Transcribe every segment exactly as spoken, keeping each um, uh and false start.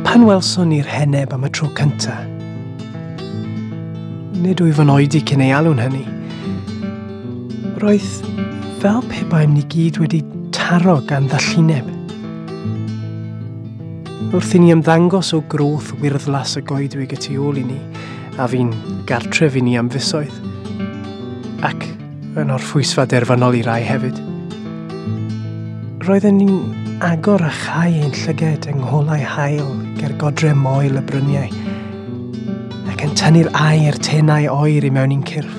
Pan welson ni'r heneb am y tro cyntaf, nid wyf yn oedi cyn ei alw'n hynny, roedd fel pe baem ni gyd wedi taro gan ddallineb. Wrth i ni ymddangos o groth wyrddlas y goedwig y tu ôl i ni, a fi'n gartref i ni am fusoedd, ac yn orffwysfa derfynol i rai hefyd. Roedden ni'n agor a chau ein llyged yng ngholau hael ger godre moel y bryniau, ac yn tynnu'r aer tenau oer i mewn i'n cyrff.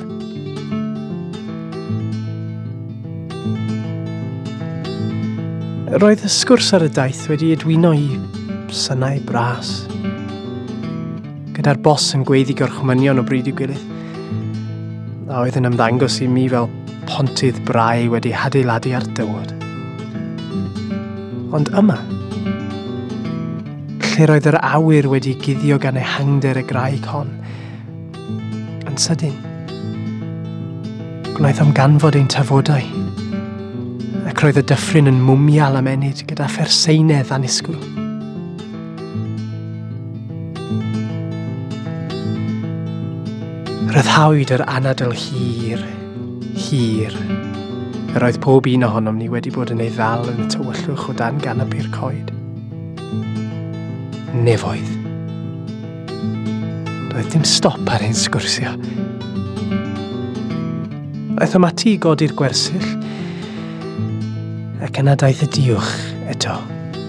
Roedd y sgwrs ar y daith wedi edwyno i synau bras, gyda'r bos yn gweiddi gorchmynion o bryd i'w gilydd, a oedd yn ymddangos i mi fel pontydd brau wedi adeiladu ar dywod. Ond yma, lle roedd yr awyr wedi guddio gan ehangder y graig hon, yn sydyn, gwnaeth ymganfod ein tafodau, ac roedd y dyffryn yn mwmial ymenyd gyda pherseinedd annisgwyl. Rhyddhawyd yr anadl hir, hir. Yr oedd pob un ohonom ni wedi bod yn ei ddal yn y tywyllwch o dan ganapi'r coed. Nefoedd. Doedd dim stop ar ein sgwrsio. Aeth am ati i godi'r gwersyll, ac yna daeth y diwch eto.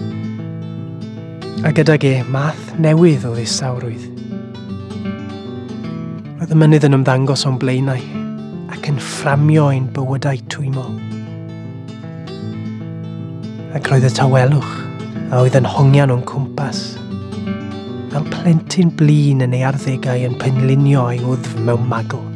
A gydag e math newydd o ddisawrwydd. Roedd y mynydd yn ymddangos o'n blaenau ac yn fframio ein bywydau twymol. Ac roedd y tawelwch a oedd yn hongian o'n cwmpas, fel plentyn blin yn ei arddegau yn penlinio ei wddf mewn magl.